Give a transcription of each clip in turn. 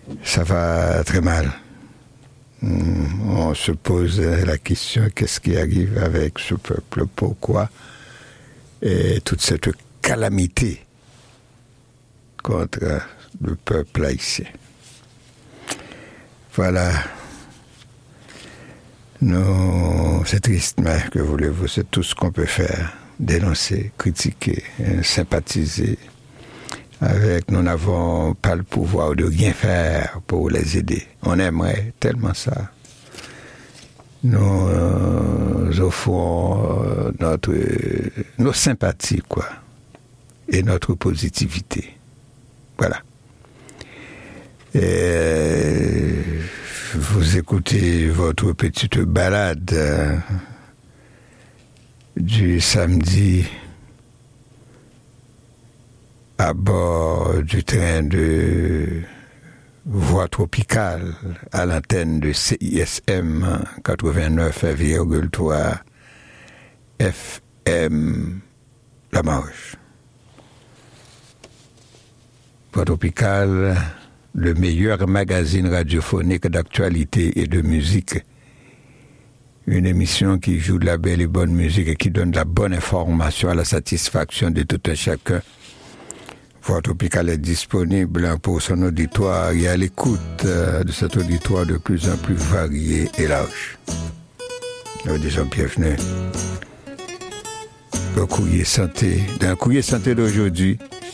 ça va très mal. On se pose la question, qu'est-ce qui arrive avec ce peuple? Pourquoi? Et toute cette calamité contre le peuple haïtien. Voilà. C'est triste, mais que voulez-vous, c'est tout ce qu'on peut faire. Dénoncer, critiquer, sympathiser. Nous n'avons pas le pouvoir de rien faire pour les aider. On aimerait tellement ça. Nous offrons nos sympathies, quoi, et notre positivité. Voilà. Et vous écoutez votre petite balade du samedi à bord du train de Voix Tropicale à l'antenne de CISM 89,3 FM La Marge. Voix Tropicale, le meilleur magazine radiophonique d'actualité et de musique. Une émission qui joue de la belle et bonne musique et qui donne de la bonne information à la satisfaction de tout un chacun. Voix Tropicale est disponible pour son auditoire et à l'écoute de cet auditoire de plus en plus varié et large. Nous disons bienvenue au Courrier Santé. Dans le Courrier Santé d'aujourd'hui,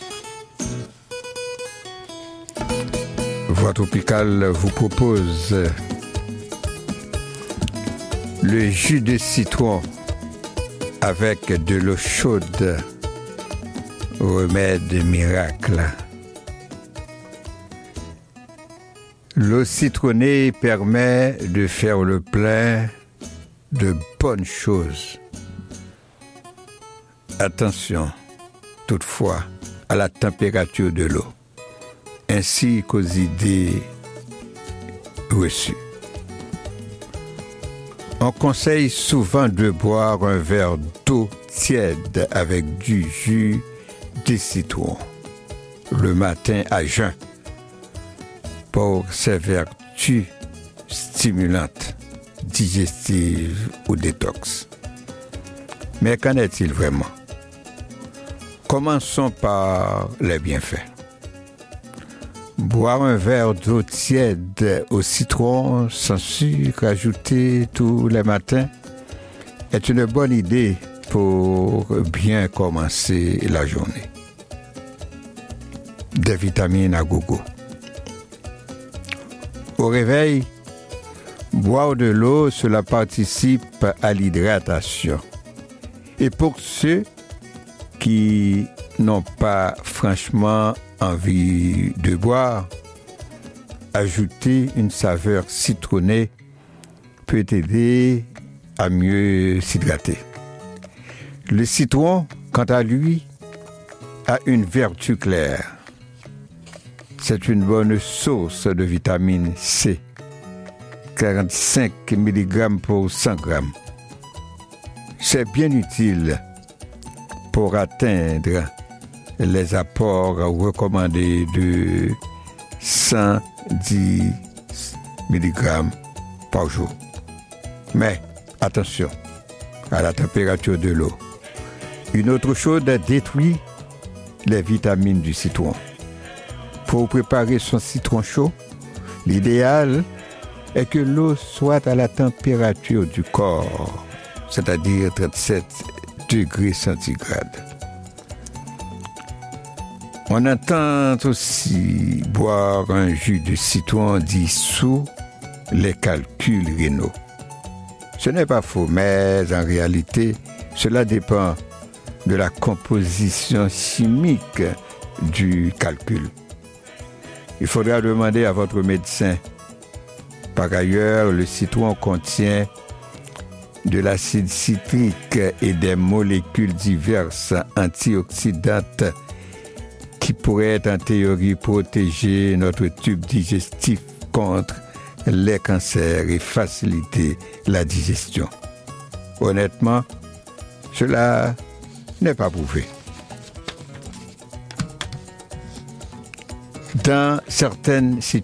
Voix Tropicale vous propose le jus de citron avec de l'eau chaude. Remède miracle. L'eau citronnée permet de faire le plein de bonnes choses. Attention, toutefois, à la température de l'eau, ainsi qu'aux idées reçues. On conseille souvent de boire un verre d'eau tiède avec du jus de citron le matin à jeun pour ses vertus stimulantes, digestives ou détox. Mais qu'en est-il vraiment? Commençons par les bienfaits. Boire un verre d'eau tiède au citron sans sucre ajouté tous les matins est une bonne idée pour bien commencer la journée. Des vitamines à gogo. Au réveil, boire de l'eau, cela participe à l'hydratation. Et pour ceux qui n'ont pas franchement envie de boire, ajouter une saveur citronnée peut aider à mieux s'hydrater. Le citron, quant à lui, a une vertu claire. C'est une bonne source de vitamine C, 45 mg pour 100 g. C'est bien utile pour atteindre les apports recommandés de 110 mg par jour. Mais attention à la température de l'eau. Une autre chose détruit les vitamines du citron. Pour préparer son citron chaud, l'idéal est que l'eau soit à la température du corps, c'est-à-dire 37 degrés centigrades. On entend aussi boire un jus de citron dissout les calculs rénaux. Ce n'est pas faux, mais en réalité, cela dépend de la composition chimique du calcul. Il faudra demander à votre médecin. Par ailleurs, le citron contient de l'acide citrique et des molécules diverses antioxydantes qui pourraient en théorie protéger notre tube digestif contre les cancers et faciliter la digestion. Honnêtement, cela n'est pas prouvé. Dans certaines situations,